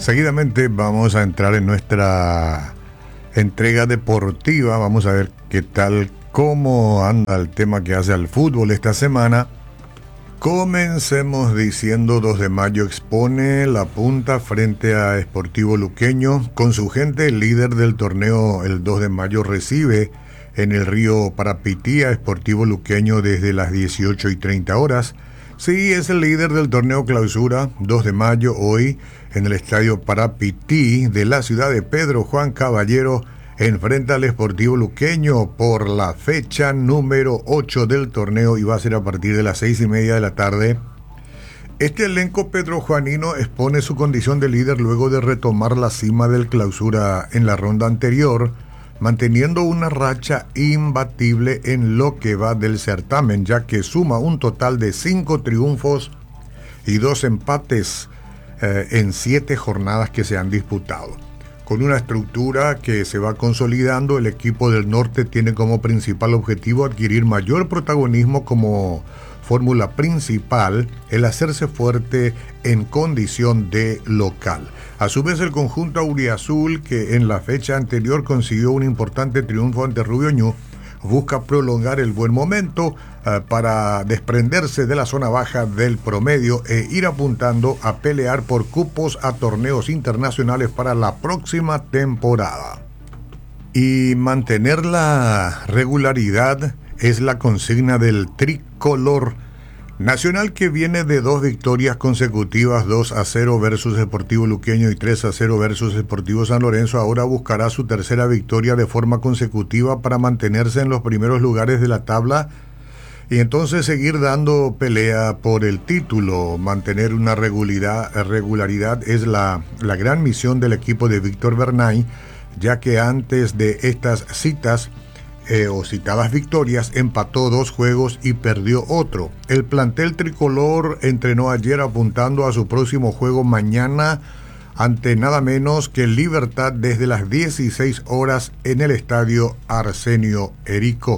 Seguidamente vamos a entrar en nuestra entrega deportiva. Vamos a ver qué tal, cómo anda el tema que hace al fútbol esta semana. Comencemos diciendo 2 de mayo expone la punta frente a Sportivo Luqueño. Con su gente, el líder del torneo el 2 de mayo recibe en el río Parapití a Sportivo Luqueño desde las 18:30 horas. Sí, es el líder del torneo clausura 2 de mayo hoy en el estadio Parapití de la ciudad de Pedro Juan Caballero. Enfrenta al Sportivo Luqueño por la fecha número 8 del torneo y va a ser a partir de las 6:30 de la tarde. Este elenco pedrojuanino expone su condición de líder luego de retomar la cima del clausura en la ronda anterior, manteniendo una racha imbatible en lo que va del certamen, ya que suma un total de 5 triunfos y 2 empates en 7 jornadas que se han disputado. Con una estructura que se va consolidando, el equipo del norte tiene como principal objetivo adquirir mayor protagonismo como fórmula principal, el hacerse fuerte en condición de local. A su vez, el conjunto auriazul, que en la fecha anterior consiguió un importante triunfo ante Rubio Ñu, busca prolongar el buen momento para desprenderse de la zona baja del promedio e ir apuntando a pelear por cupos a torneos internacionales para la próxima temporada. Y mantener la regularidad es la consigna del tricolor nacional, que viene de 2 victorias consecutivas, 2-0 versus Sportivo Luqueño y 3-0 versus Sportivo San Lorenzo. Ahora buscará su tercera victoria de forma consecutiva para mantenerse en los primeros lugares de la tabla y entonces seguir dando pelea por el título. Mantener una regularidad es la gran misión del equipo de Víctor Bernay, ya que antes de estas citas o citadas victorias empató 2 juegos y perdió otro. El plantel tricolor entrenó ayer apuntando a su próximo juego mañana ante nada menos que Libertad desde las 16 horas en el estadio Arsenio Erico.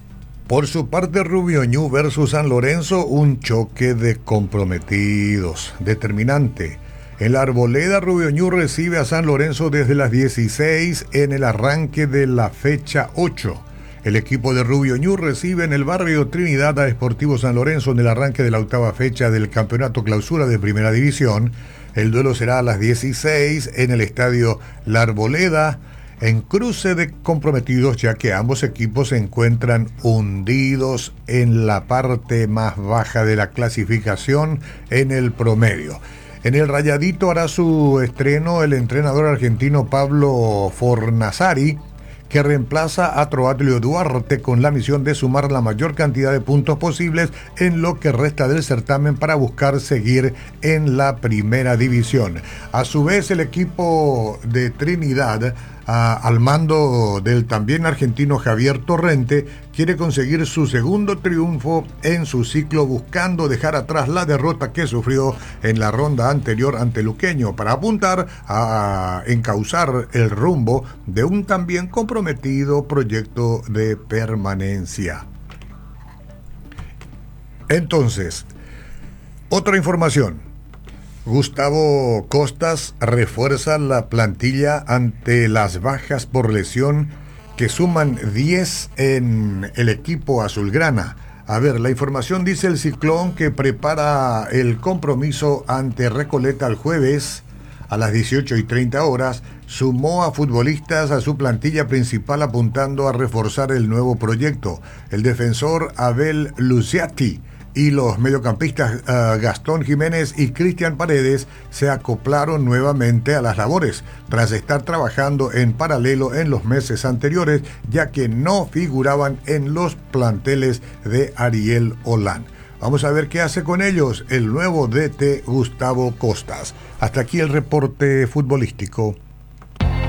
Por su parte, Rubio Ñu versus San Lorenzo, un choque de comprometidos determinante. En la Arboleda, Rubio Ñu recibe a San Lorenzo desde las 16 en el arranque de la fecha 8. El equipo de Rubio Ñu recibe en el barrio Trinidad a Sportivo San Lorenzo en el arranque de la 8ª fecha del campeonato clausura de Primera División. El duelo será a las 16 en el estadio La Arboleda, en cruce de comprometidos, ya que ambos equipos se encuentran hundidos en la parte más baja de la clasificación en el promedio. En el Rayadito hará su estreno el entrenador argentino Pablo Fornazari, que reemplaza a Troatlio Duarte con la misión de sumar la mayor cantidad de puntos posibles en lo que resta del certamen para buscar seguir en la primera división. A su vez, el equipo de Trinidad, al mando del también argentino Javier Torrente, quiere conseguir su segundo triunfo en su ciclo, buscando dejar atrás la derrota que sufrió en la ronda anterior ante Luqueño, para apuntar a encauzar el rumbo de un también comprometido proyecto de permanencia. Entonces, otra información. Gustavo Costas refuerza la plantilla ante las bajas por lesión, que suman 10 en el equipo azulgrana. A ver, la información dice: el Ciclón, que prepara el compromiso ante Recoleta el jueves a las 18:30 horas, sumó a futbolistas a su plantilla principal apuntando a reforzar el nuevo proyecto. El defensor Abel Luciati y los mediocampistas Gastón Jiménez y Cristian Paredes se acoplaron nuevamente a las labores, tras estar trabajando en paralelo en los meses anteriores, ya que no figuraban en los planteles de Ariel Holán. Vamos a ver qué hace con ellos el nuevo DT Gustavo Costas. Hasta aquí el reporte futbolístico.